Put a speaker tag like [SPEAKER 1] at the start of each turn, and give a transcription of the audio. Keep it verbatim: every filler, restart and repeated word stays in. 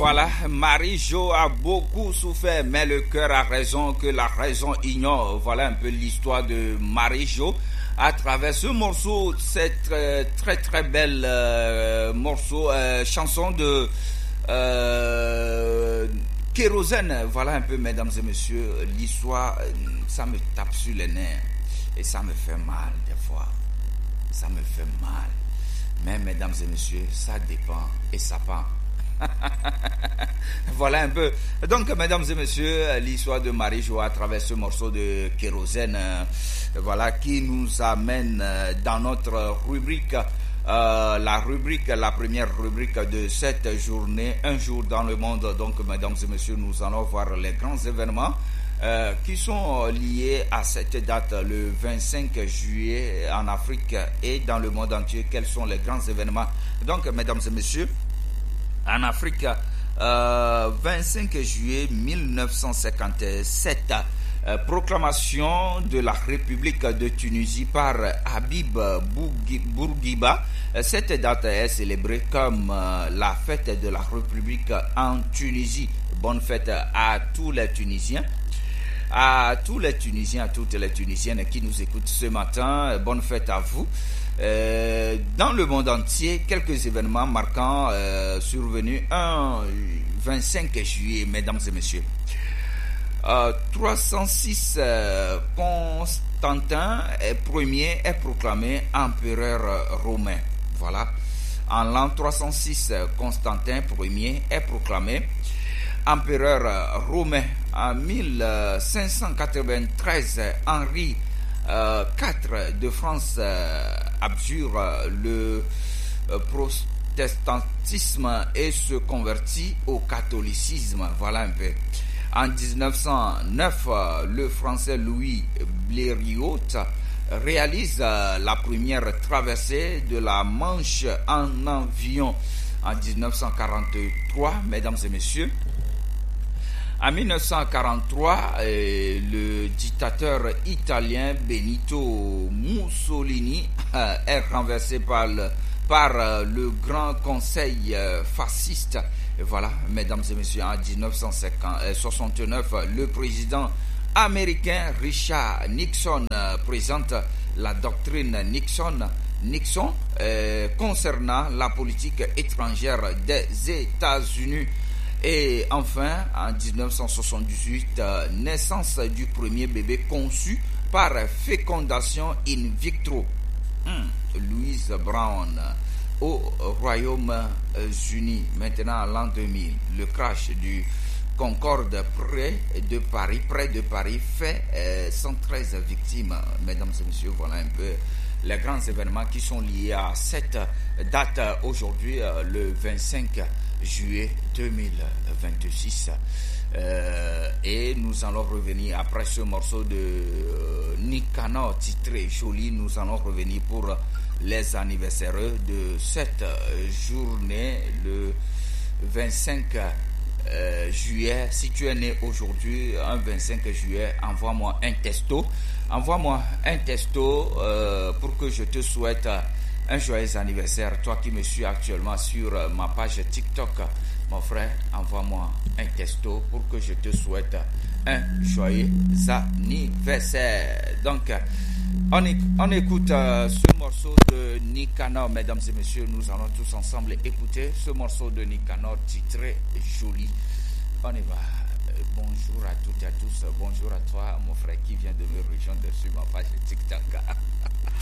[SPEAKER 1] Voilà, Marie-Jo a beaucoup souffert, mais le cœur a raison que la raison ignore. Voilà un peu l'histoire de Marie-Jo à travers ce morceau, cette très très, très belle euh, morceau, euh, chanson de euh, Kérosène. Voilà un peu, mesdames et messieurs, l'histoire, ça me tape sur les nerfs et ça me fait mal des fois. Ça me fait mal. Mais mesdames et messieurs, ça dépend et ça pend. Voilà un peu. Donc, mesdames et messieurs, l'histoire de Marie-Jo à travers ce morceau de Kérosène, euh, voilà, qui nous amène dans notre rubrique, euh, la rubrique, la première rubrique de cette journée, un jour dans le monde. Donc, mesdames et messieurs, nous allons voir les grands événements euh, qui sont liés à cette date, le vingt-cinq juillet en Afrique et dans le monde entier. Quels sont les grands événements? Donc, mesdames et messieurs, en Afrique, euh, vingt-cinq juillet mille neuf cent cinquante-sept, euh, proclamation de la République de Tunisie par Habib Bourguiba. Cette date est célébrée comme euh, la fête de la République en Tunisie. Bonne fête à tous les Tunisiens. À tous les Tunisiens, à toutes les Tunisiennes qui nous écoutent ce matin, bonne fête à vous. Euh, dans le monde entier, quelques événements marquants euh, survenus un vingt-cinq juillet, mesdames et messieurs. Euh, trois cent six, euh, Constantin Ier est proclamé empereur romain. Voilà. En l'an trois cent six, Constantin Ier est proclamé empereur romain. En mille cinq cent quatre-vingt-treize, Henri euh, quatre de France euh, abjure le euh, protestantisme et se convertit au catholicisme. Voilà un peu. En dix-neuf cent neuf, euh, le Français Louis Blériot réalise euh, la première traversée de la Manche en avion. En dix-neuf cent quarante-trois, mesdames et messieurs, en mille neuf cent quarante-trois, euh, le dictateur italien Benito Mussolini euh, est renversé par le, par, euh, le Grand Conseil euh, fasciste. Et voilà, mesdames et messieurs, en dix-neuf cent soixante-neuf, le président américain Richard Nixon euh, présente la doctrine Nixon, Nixon euh, concernant la politique étrangère des États-Unis. Et enfin, en dix-neuf cent soixante-dix-huit, euh, naissance du premier bébé conçu par fécondation in vitro. Hum, Louise Brown au Royaume-Uni. Maintenant, en l'an deux mille, le crash du Concorde près de Paris, près de Paris, fait euh, cent treize victimes. Mesdames et messieurs, voilà un peu les grands événements qui sont liés à cette date aujourd'hui, euh, le vingt-cinq juillet deux mille vingt-six. Euh, et nous allons revenir après ce morceau de euh, Nicanor titré Jolie. Nous allons revenir pour les anniversaires de cette journée, le vingt-cinq euh, juillet. Si tu es né aujourd'hui, un vingt-cinq juillet, envoie-moi un texto. Envoie-moi un texto euh, pour que je te souhaite un joyeux anniversaire. Toi qui me suis actuellement sur ma page TikTok, mon frère, envoie-moi un texto pour que je te souhaite un joyeux anniversaire. Donc, on, éc- on écoute euh, ce morceau de Nicanor, mesdames et messieurs. Nous allons tous ensemble écouter ce morceau de Nicanor titré Jolie. On y va. Bonjour à toutes et à tous. Bonjour à toi, mon frère qui vient de me rejoindre sur ma page TikTok.